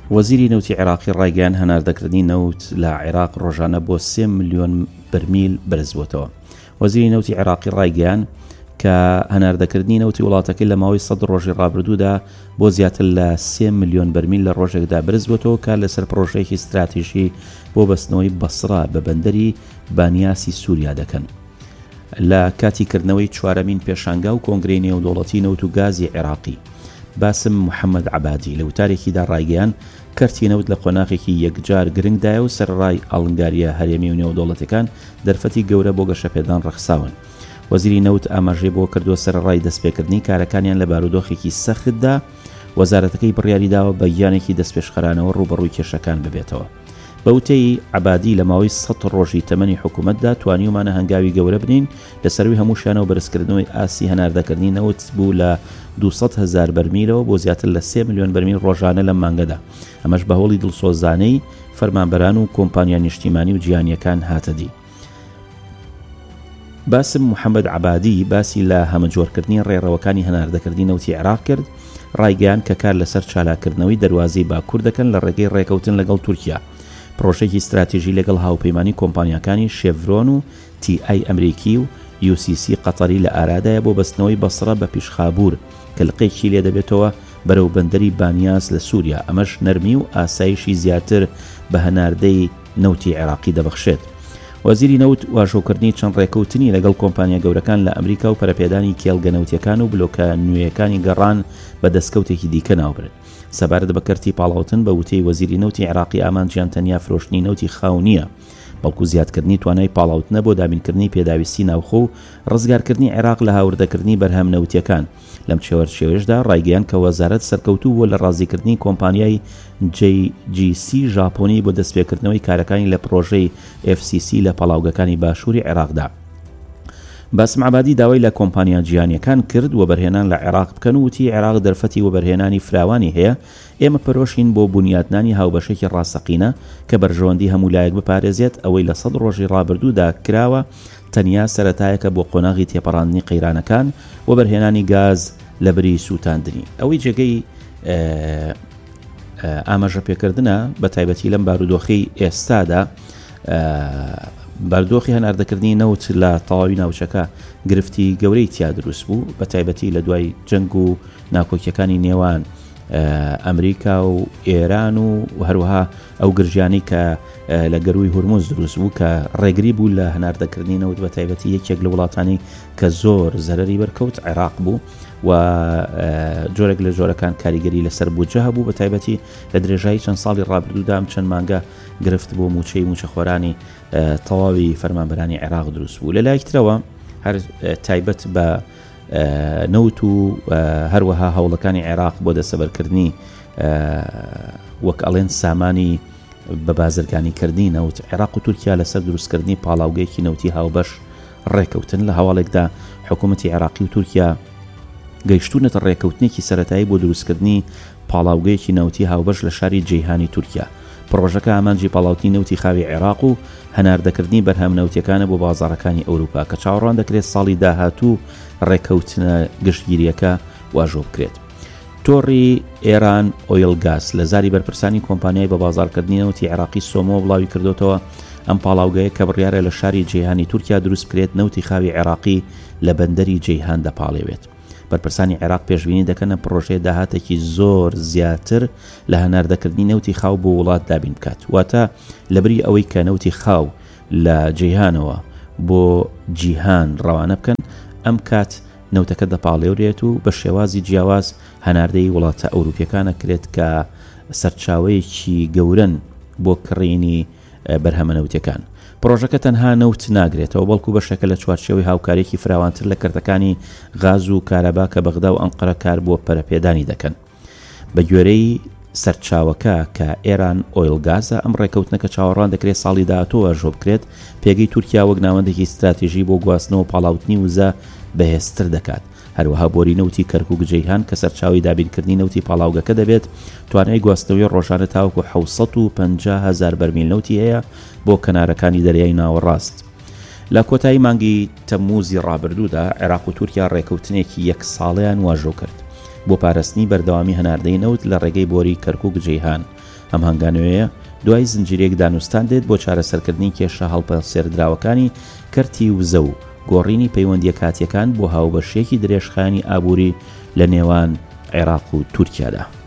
وەزیری نەوتی عێراقی ڕایگەیاند هەناردەکردنی نەوت لە عێراق ڕۆژانە بۆ 3 ملیۆن برمیل بەرزبووەتەوە. وەزیری نەوتی عێراقی ڕایگەیاند کە هەناردەکردنی نەوتی وڵاتەکەی لە ماوەی 100 ڕۆژی ڕابردوودا بۆ زیاتر لە 3 ملیۆن بەرمیل لە ڕۆژێکدا بەرزبووەتەوە کە لەسەر پرۆژەیەکی استراتیژی بۆ بەستنەوەی بەسڕا بە بەندەری بانیاسی سووریا دەکەن. لە کاتیکردنەوەی چوارەمین پێشانگا و کۆنگرەی نێودوڵەتی نەوت و گازی عێراقی باسم محەممەد عەبادی لە وتارێکیدا ڕایگەیاند کەرتی نەوت لە قۆناغێکی یەکجار گرنگدایە و سەرڕای ئاڵنگاریە هەرێمی و نێودوڵەتەکان دەرفەتی گەورە بۆ گەشەپێدان ڕەخساون. وەزیری نەوت ئاماژەی بۆ کردووە سەرڕای دەستپێکردنی کارەکانیان لە بارودۆخێکی سەختدا وەزارەتەکەی بڕیاریداوە بە یانێکی دەستپێشخەرانەوە ڕوبەڕووی کێشەکان ببێتەوە. بەوتەی عەبادی لە ماوەی 100 ڕۆژی تەمەنی حکوومەتدا توانیومانە هەنگاوی گەورە بنین لەسەروی هەمووشیانەوە بەرزکردنەوەی ئاسی هەناردەکردنی نەوت بوو لە 200,000 بەرمیلەوە بۆ زیاتر لە 3 ملیۆن بەرمیل ڕۆژانە لەم مانگەدا. ئەمەش بە هەوڵی دڵسۆزانەی فەرمانبەران و کۆمپانیا نیشتیمانی و جیهانیەکان هاتەدی. باسم محەممەد عەبادی باسی لە هەمەجۆرکردنی ڕێڕەوەکانی هەناردەکردنی نەوتی عێراق کرد، ڕایگەیاند کە کار لەسەر چالاکردنەوەی دەواازەی باکوور دەکەن لە ڕێگەی ڕێکەوتن لەگەڵ تورکیا. پرۆژێکی استراتیژی لەگەڵ هاوپەیمانی کۆمپانیەکانی شێڤرۆن و TI ئەمریکی و UCC قەتەری لە ئارادایە بۆ بەستنەوەی بەسڕە بە پیشخابور کە لقەیەکی لێ دەبێتەوە بەرەو بەندەری بانیاس لە سووریا. ئەمەش نەرمی و ئاسایشی زیاتر بە هەناردەی نەوتی عێراقی دەبەخشێت. وەزیری نەوت واژۆکردنی چەند ڕێکەوتنی لەگەڵ کۆمپانیا گەورەکان لە ئەمریکا و پەرەپێدانی کێڵگەنەوتیەکان و بلۆکە نوێیەکانی گەڕان بە دەستکەوتێکی دیکە ناوبرد. سەبارەت بە کەرتی پاڵاوتن بە وتەی وەزیری نەوتی عێراقی ئامانجیان تەنیا فرۆشتنی نەوتی خاو نییە، بەڵکو زیادکردنی توانای پاڵاوتنە بۆ دابینکردنی پێداویستی ناوخۆ و ڕزگارکردنی عێراق لە هاوردەکردنی بەرهەم نەوتیەکان. لەم شێوەیەشدا ڕایگەیاند کە وەزارەت سەرکەوتوو بۆ لە ڕازیکردنی کۆمپانیای JGC ژاپۆنی بۆ دەستپێکردنەوەی کارەکانی لە پرۆژەی FCC لە پەڵاوگەکانی باشووری عێراقدا. باسم عەبادی داوای لە کۆمپانیا جیهانیەکان کرد و بەرهێنان لە عێراق بکەن و وتی عێراق دەرفەتی و بەرهێنانی فراوانی هەیە، ئێمە پەرۆشین بۆ بنیادنانی هاوبەشێکی ڕاستەقینە کە بەرژەوەندی هەموو لایەک بپارێزێت. ئەوەی لە 100 ڕۆژی ڕابردوودا کراوە تەنیا سەرەتایەکە بۆ قۆناغی تێپەڕاندنی قەیرانەکان و بەرهێنانی گاز لە بری سووتاندنی. ئەوەی جێگەی ئاماژە پێکردنە بە تایبەتی لەم بارودۆخی ئێستادا باردۆخی هەناردەکردنی نەوت لە تەواوی ناوچەکە گرفتی گەورەی تیا دروست بوو، بە تایبەتی لە دوای جەنگ و ناکۆکیەکانی نێوان ئەمریکا و ئێران و هەروەها ئەو گرژیانی کە لە گەروی هورموز دروست بوو کە ڕێگری بوو لە هەناردەکردنی نەوت بە تایبەتی یەکێک لە وڵاتانی کە زۆر زەرەری بەرکەوت عێراق بوو و جۆرێک لە جۆرەکان کاریگەری لەسەر بووجە هەبوو، بە تایبەتی لە درێژایی چەند ساڵی ڕابردوودام چەند مانگە گرفت بۆ موچەی موچەخۆرانی تەواوی فەرمانبەرانی عێراق دروست بوو. لە لایەکترەوە هەر تایبەت بە نەوت و هەروەها هەوڵەکانی عێراق بۆ دەسەبەرکردنی وەک ئەڵێن سامانی بە بازرگانیکردنی نەوت، عێراق و تورکیا لەسەر دروستکردنی پاڵاوگەیەکی نەوتی هاوبەش ڕێکەوتن. لە هەواڵێکدا حکوومەتی عێراقی و تورکیا گەیشتونەتە ڕێکەوتنێکی سەرەتایی بۆ دروستکردنی پاڵاوگەیەکی نەوتی هاوبەش لە شاری جەیهانی تورکیا. پرۆژەکە ئامانجی پاڵاوتی نەوتی خاوی عێراق و هەناردەکردنی بەرهەم نەوتیەکانە بۆ بازاڕەکانی ئەوروپا کە چاوەڕوان دەکرێت ساڵی داهاتوو ڕێکەوتنە گشتگیریەکە واژۆ بکرێت. تۆڕی ئێران ئۆیل گاز لە زاری بەرپرسانی کۆمپانیای بە بازارکردنی نەوتی عێراقی سۆمۆ وڵاوی کردوتەوە ئەم پاڵاوگەیە کە بڕیارە لە شاری جەیهانی تورکیا دروست بکرێت نەوتی خاوی عێراقی لە بەندەری جەیهان دەپاڵێوێت. بەرپرسانی عێراق پێشبینی دەکەن پرۆژەیە داهاتێکی زۆر زیاتر لە هەناردەکردنی نەوتی خاو بۆ وڵات دابین بکات، واتە لەبری ئەوەی کە نەوتی خاو لە جەیهانەوە بۆ جیهان ڕەوانە بکەن، ئەم کات نەوتەکە دەپاڵێورێت و بە شێوازی جیاواز هەناردەی وڵاتە ئەوروپیەکانە کرێت کە سەرچاوەیەکی گەورن بۆ کڕینی بەرهەمە نەوتەکان. پرۆژەکە تەنها نەوت ناگرێتەوە بەڵکو بەشێکە لە چوارچێوەی هاوکاریەکی فراوانتر لە کردەکانی غاز و کارەبا کە بەغدا و ئەنقەرە کار بۆ پەرەپێدانی دەکەن. بە گوێرەی سەرچاوەکە کە ئێران ئۆیل گازە، ئەم ڕێکەوتنەکە چاوەڕوان دەکرێت ساڵی داهاتووە ژۆ بکرێت، پێگەی تورکیا وەک ناوەندێکی استراتیژی بۆ گواستنەوە پاڵاوتنی وزە بەهێزتر دەکات. هەروەها بۆری نەوتی کەرکووک جەیهان کە سەرچاوی دابینکردنی نەوتی پاڵاوگەکە دەبێت، توانای گواستنەوەی ڕۆژانە تاوەکو 750,000 بەرمیل نەوتی هەیە بۆ کەنارەکانی دەریای ناوەڕاست. لە کۆتایی مانگی تەمموزی ڕابردوودا عێراق و تورکیا ڕێکەوتنێکی یەک ساڵیان واژۆ کرد بۆ پاراستنی بەردەوامی هەناردەی نەوت لە ڕێگەی بۆری کەرکووک جەیهان. ئەم هەنگانەوەیە دوای زنجیرێک دانوستان دێت بۆ چارەسەرکردنی کێشە هەڵپە سێردراوەکانی کەرتی وزە و گۆڕینی پەیوەندیە کاتیەکان بۆ هاوبەشێکی درێژخانی ئابووری لە نێوان عێراق و تورکیادا.